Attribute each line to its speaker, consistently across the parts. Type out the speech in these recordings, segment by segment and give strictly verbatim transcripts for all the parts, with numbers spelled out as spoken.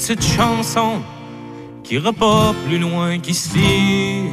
Speaker 1: Cette chanson qui ira pas plus loin qu'ici.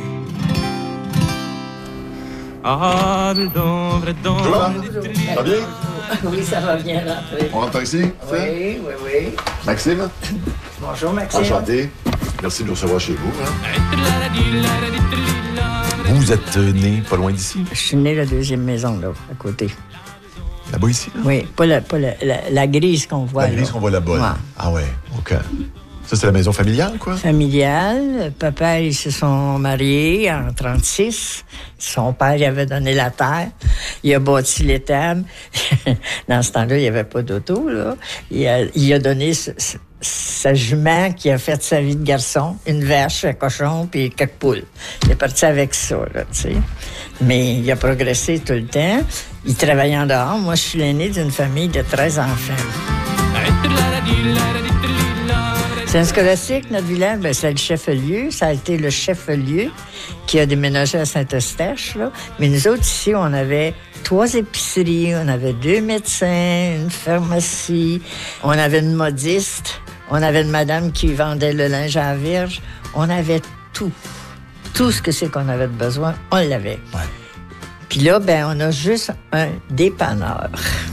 Speaker 1: Ah, le don, le don.
Speaker 2: Joanne, ça va bien?
Speaker 3: Oui, ça va bien rentrer.
Speaker 2: On rentre ici?
Speaker 3: Oui, oui, oui.
Speaker 2: Maxime?
Speaker 3: Bonjour, Maxime.
Speaker 2: Enchanté. Merci de nous recevoir chez vous. Hein?
Speaker 4: Vous êtes né pas loin d'ici?
Speaker 3: Je suis né la deuxième maison, là, à côté.
Speaker 4: Là-bas, ici? Là?
Speaker 3: Oui, pas la, pas la, la, la grise qu'on voit
Speaker 4: La
Speaker 3: là.
Speaker 4: grise qu'on voit là-bas.
Speaker 3: Ouais.
Speaker 4: Là. Ah ouais, OK. Ça, c'est la maison familiale, quoi?
Speaker 3: Familiale. Papa, ils se sont mariés en trente-six. Son père, il avait donné la terre. Il a bâti l'étable. Dans ce temps-là, il n'y avait pas d'auto, là. Il a, il a donné ce, ce, sa jument qui a fait sa vie de garçon, une vache, un cochon, puis quelques poules. Il est parti avec ça, là, tu sais. Mais il a progressé tout le temps. Il travaillait en dehors. Moi, je suis l'aîné d'une famille de treize enfants. Saint-Scolastique, notre village, ben, c'est le chef-lieu. Ça a été le chef-lieu qui a déménagé à Saint-Eustache, là. Mais nous autres, ici, on avait trois épiceries, on avait deux médecins, une pharmacie, on avait une modiste, on avait une madame qui vendait le linge à la Vierge. On avait tout. Tout ce que c'est qu'on avait de besoin, on l'avait.
Speaker 4: Ouais.
Speaker 3: Puis là, ben, on a juste un dépanneur.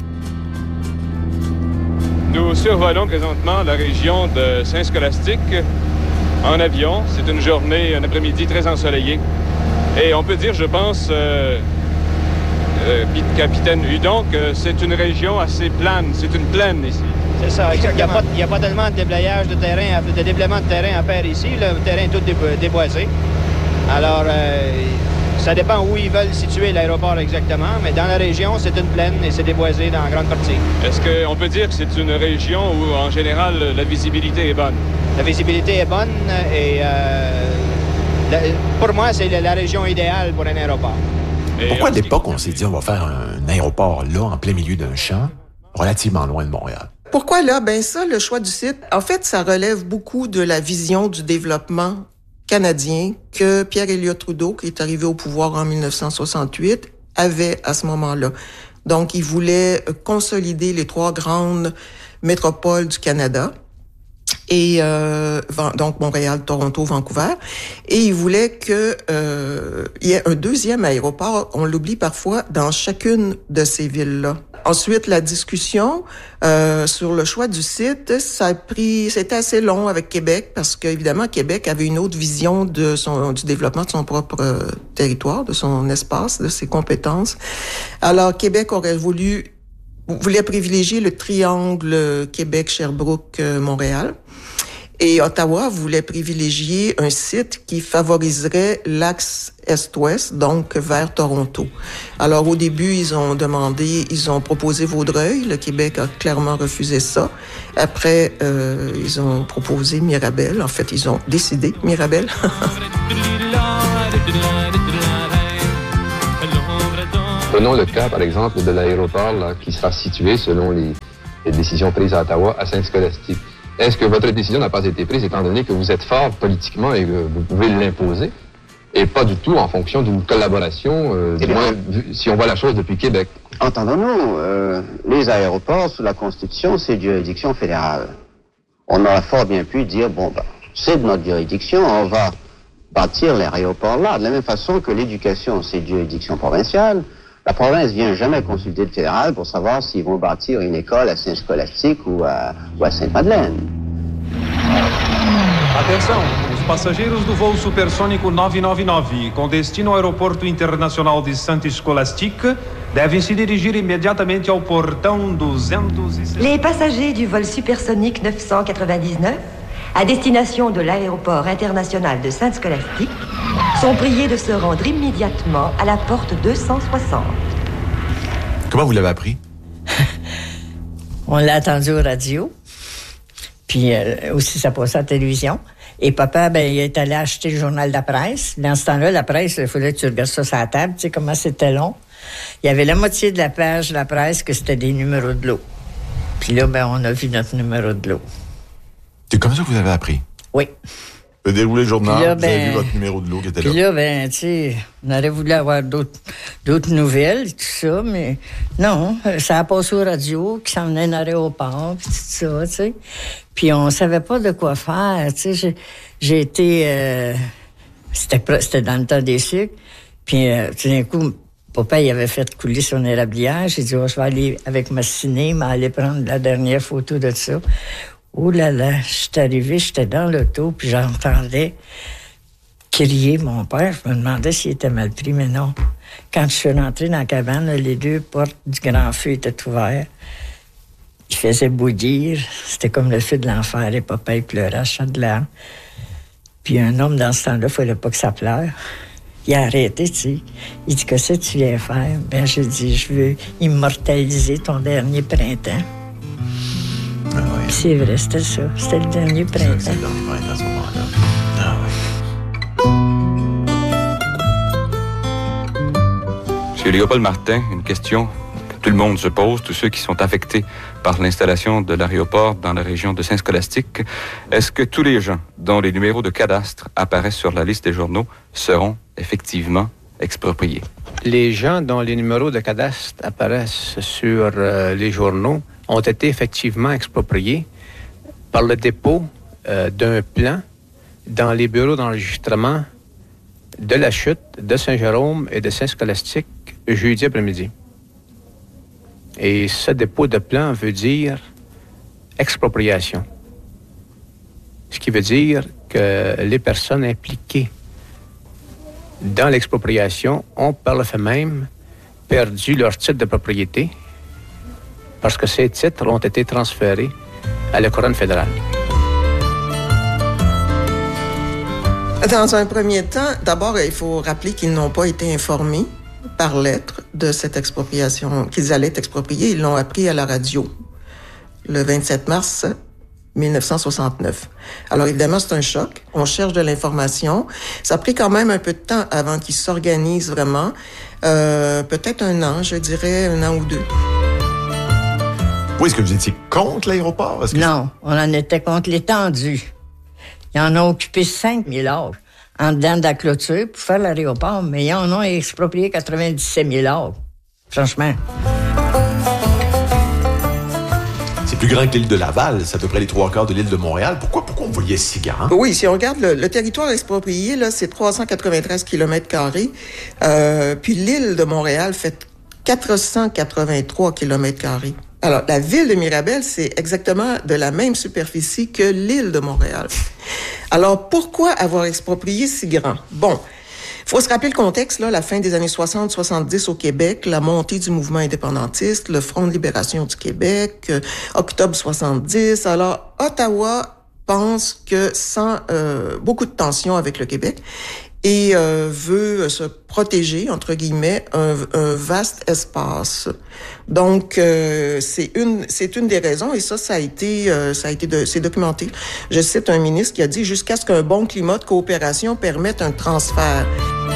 Speaker 5: Nous survolons présentement la région de Saint-Scolastique en avion. C'est une journée, un après-midi très ensoleillé. Et on peut dire, je pense, euh, euh, capitaine Hudon, que c'est une région assez plane. C'est une plaine ici.
Speaker 6: C'est ça, exactement. Il n'y a, a pas tellement de déblayage de terrain, de déblaiement de terrain à faire ici. Le terrain est tout déboisé. Alors, euh, ça dépend où ils veulent situer l'aéroport exactement, mais dans la région, c'est une plaine et c'est déboisé dans grande partie.
Speaker 5: Est-ce qu'on peut dire que c'est une région où, en général, la visibilité est bonne?
Speaker 6: La visibilité est bonne et euh, la, pour moi, c'est la, la région idéale pour un aéroport.
Speaker 4: Et pourquoi à l'époque, on s'est dit on va faire un aéroport là, en plein milieu d'un champ, relativement loin de Montréal?
Speaker 7: Pourquoi là? Ben ça, le choix du site, en fait, ça relève beaucoup de la vision du développement canadien que Pierre Elliott Trudeau, qui est arrivé au pouvoir en dix-neuf cent soixante-huit, avait à ce moment-là. Donc, il voulait consolider les trois grandes métropoles du Canada, et euh, donc Montréal, Toronto, Vancouver, et il voulait que euh, il y ait un deuxième aéroport, on l'oublie parfois, dans chacune de ces villes-là. Ensuite, la discussion euh, sur le choix du site, ça a pris, c'était assez long avec Québec parce qu'évidemment, Québec avait une autre vision de son, du développement de son propre euh, territoire, de son espace, de ses compétences. Alors, Québec aurait voulu, voulait privilégier le triangle Québec-Sherbrooke-Montréal. Et Ottawa voulait privilégier un site qui favoriserait l'axe est-ouest, donc vers Toronto. Alors, au début, ils ont demandé, ils ont proposé Vaudreuil. Le Québec a clairement refusé ça. Après, euh, ils ont proposé Mirabel. En fait, ils ont décidé Mirabel.
Speaker 8: Prenons le cas, par exemple, de l'aéroport là, qui sera situé, selon les, les décisions prises à Ottawa, à Saint-Scolastique. Est-ce que votre décision n'a pas été prise étant donné que vous êtes fort politiquement et que vous pouvez l'imposer et pas du tout en fonction d'une collaboration, euh, du moins si on voit la chose depuis Québec?
Speaker 9: Entendons-nous, euh, les aéroports sous la Constitution, c'est de juridiction fédérale. On aurait fort bien pu dire, bon, ben, c'est de notre juridiction, on va bâtir l'aéroport là. De la même façon que l'éducation, c'est de juridiction provinciale. La province vient jamais consulter le fédéral pour savoir s'ils vont bâtir une école à Saint-Scolastique ou à, ou à Sainte-Madeleine.
Speaker 10: Atenção, os passageiros do voo supersônico nove nove nove, com destino ao Aeroporto Internacional de Saint-Scolastique, devem se dirigir imediatamente ao portão duzentos e sessenta.
Speaker 11: Les passagers du vol supersonique neuf cent quatre-vingt-dix-neuf, à destination de l'aéroport international de Saint-Scolastique, sont priés de se rendre immédiatement à la porte deux cent soixante.
Speaker 4: Comment vous l'avez appris?
Speaker 3: On l'a entendu aux radios. Puis euh, aussi, ça passait à la télévision. Et papa, ben, il est allé acheter le journal de la presse. Dans ce temps-là, la presse, il fallait que tu regardes ça sur la table. Tu sais comment c'était long. Il y avait la moitié de la page de la presse que c'était des numéros de l'eau. Puis là, ben, on a vu notre numéro de l'eau.
Speaker 4: C'est comme ça que vous avez appris?
Speaker 3: Oui.
Speaker 2: Vous avez déroulé le journal,
Speaker 3: là,
Speaker 2: vous avez
Speaker 3: ben,
Speaker 2: vu votre numéro de l'eau qui était
Speaker 3: puis
Speaker 2: là.
Speaker 3: là, ben, tu sais, on aurait voulu avoir d'autres, d'autres nouvelles, tout ça, mais non, ça a passé aux radios, qui s'en venait à l'aéroport, puis tout ça, tu sais. Puis on savait pas de quoi faire, tu sais. J'ai, j'ai été... Euh, c'était, c'était dans le temps des cycles, puis euh, tout d'un coup, papa, il avait fait couler son érablière. J'ai dit, oh, je vais aller avec ma ciné, mais aller prendre la dernière photo de ça. Oh là là, je suis arrivée, j'étais dans l'auto, puis j'entendais crier mon père. Je me demandais s'il était mal pris, mais non. Quand je suis rentrée dans la cabane, les deux portes du grand feu étaient ouvertes. Il faisait bouillir. C'était comme le feu de l'enfer. Et papa, il pleurait à chaque de larmes. Puis un homme, dans ce temps-là, il ne fallait pas que ça pleure. Il a arrêté, tu sais. Il dit, qu'est-ce que tu viens faire? Ben, j'ai dit, je veux immortaliser ton dernier printemps.
Speaker 4: Ah oui.
Speaker 3: C'est vrai, c'était ça. C'était le dernier printemps.
Speaker 4: C'était le dernier printemps à ce moment-là. Ah oui.
Speaker 12: Monsieur Léopold Martin, une question que tout le monde se pose, tous ceux qui sont affectés par l'installation de l'aéroport dans la région de Saint-Scolastique. Est-ce que tous les gens dont les numéros de cadastre apparaissent sur la liste des journaux seront effectivement expropriés?
Speaker 6: Les gens dont les numéros de cadastre apparaissent sur euh, les journaux ont été effectivement expropriés par le dépôt euh, d'un plan dans les bureaux d'enregistrement de la Chute, de Saint-Jérôme et de Saint-Scolastique jeudi après-midi. Et ce dépôt de plan veut dire expropriation. Ce qui veut dire que les personnes impliquées dans l'expropriation ont par le fait même perdu leur titre de propriété parce que ces titres ont été transférés à la couronne fédérale.
Speaker 7: Dans un premier temps, d'abord, il faut rappeler qu'ils n'ont pas été informés par lettre de cette expropriation, qu'ils allaient être expropriés. Ils l'ont appris à la radio le vingt-sept mars mille neuf cent soixante-neuf. Alors évidemment, c'est un choc. On cherche de l'information. Ça a pris quand même un peu de temps avant qu'ils s'organisent vraiment. Euh, peut-être un an, je dirais, un an ou deux.
Speaker 4: Oui, est-ce que vous étiez contre l'aéroport? Est-ce que
Speaker 3: non, on en était contre l'étendue. Ils en ont occupé cinq mille acres en dedans de la clôture pour faire l'aéroport, mais ils en ont exproprié quatre-vingt-dix-sept mille acres. Franchement.
Speaker 4: C'est plus grand que l'île de Laval, c'est à peu près les trois quarts de l'île de Montréal. Pourquoi, pourquoi on voyait si grand?
Speaker 7: Oui, si on regarde le, le territoire exproprié, là, c'est trois cent quatre-vingt-treize kilomètres carrés. Euh, puis l'île de Montréal fait quatre cent quatre-vingt-trois kilomètres carrés. Alors, la ville de Mirabel, c'est exactement de la même superficie que l'île de Montréal. Alors, pourquoi avoir exproprié si grand? Bon, il faut se rappeler le contexte, là, la fin des années soixante soixante-dix au Québec, la montée du mouvement indépendantiste, le Front de libération du Québec, euh, octobre soixante-dix. Alors, Ottawa pense que sans euh, beaucoup de tensions avec le Québec, et euh, veut se protéger, entre guillemets, un, un vaste espace. Donc, euh, c'est une c'est une des raisons, et ça, ça a été, euh, ça a été de, c'est documenté. Je cite un ministre qui a dit « Jusqu'à ce qu'un bon climat de coopération permette un transfert ».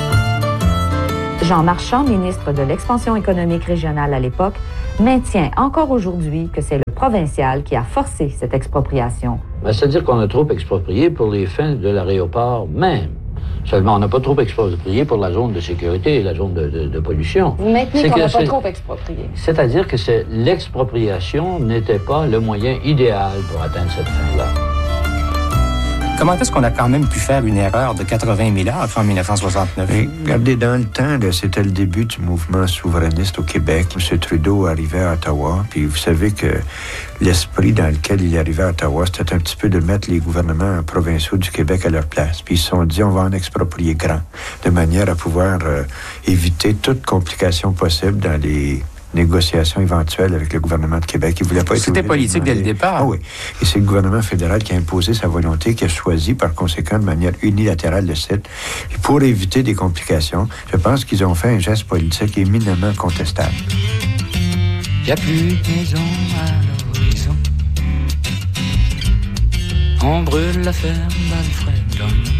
Speaker 13: Jean Marchand, ministre de l'Expansion économique régionale à l'époque, maintient encore aujourd'hui que c'est le provincial qui a forcé cette expropriation.
Speaker 14: Ben, c'est-à-dire qu'on a trop exproprié pour les fins de l'aéroport même. Seulement, on n'a pas trop exproprié pour la zone de sécurité et la zone de, de, de pollution.
Speaker 13: Vous maintenez qu'on n'a pas trop exproprié.
Speaker 14: C'est-à-dire que c'est, l'expropriation n'était pas le moyen idéal pour atteindre cette fin-là.
Speaker 15: Comment est-ce qu'on a quand même pu faire une erreur de quatre-vingt mille acres en dix-neuf cent soixante-neuf?
Speaker 16: Et regardez, dans le temps, là, c'était le début du mouvement souverainiste au Québec. M. Trudeau arrivait à Ottawa, puis vous savez que l'esprit dans lequel il arrivait à Ottawa, c'était un petit peu de mettre les gouvernements provinciaux du Québec à leur place. Puis ils se sont dit, on va en exproprier grand, de manière à pouvoir euh, éviter toute complication possible dans les négociations éventuelles avec le gouvernement de Québec. Il voulait pas être
Speaker 15: C'était politique dès le départ.
Speaker 16: Ah oui. Et c'est le gouvernement fédéral qui a imposé sa volonté, qui a choisi par conséquent de manière unilatérale le site. Et pour éviter des complications, je pense qu'ils ont fait un geste politique éminemment contestable.
Speaker 17: Il n'y a plus de maison à l'horizon. On brûle la ferme d'Alfred Lhomme.